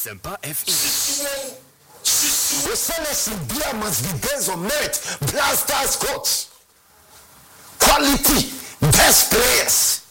Asempa FM. The selection beer must be based on merit. Blasters coach. Quality. Best players.